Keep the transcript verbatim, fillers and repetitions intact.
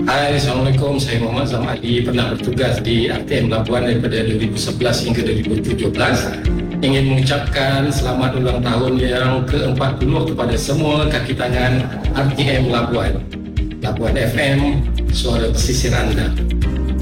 Hai, Assalamualaikum. Saya Muhammad Zamali, pernah bertugas di R T M Labuan daripada dua ribu sebelas hingga dua ribu tujuh belas. Ingin mengucapkan selamat ulang tahun yang ke empat puluh kepada semua kaki tangan R T M Labuan. Labuan F M, suara pesisir anda.